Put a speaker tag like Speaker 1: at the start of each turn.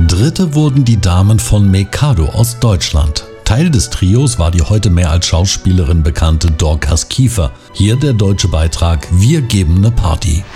Speaker 1: Dritte wurden die Damen von Mikado aus Deutschland. Teil des Trios war die heute mehr als Schauspielerin bekannte Dorcas Kiefer. Hier der deutsche Beitrag Wir geben 'ne Party.